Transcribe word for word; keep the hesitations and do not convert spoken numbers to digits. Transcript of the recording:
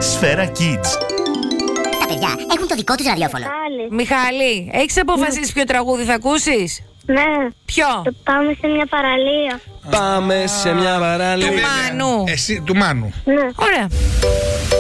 Σφαίρα Kids. Τα παιδιά έχουν το δικό τους ραδιόφωνο. Μιχάλη. Μιχάλη, έχεις αποφασίσει ποιο τραγούδι θα ακούσεις? Ναι. Ποιο? Το πάμε σε μια παραλία. Πάμε σε μια παραλία. Του Μάνου. Εσύ, του Μάνου. Ναι. Ωραία.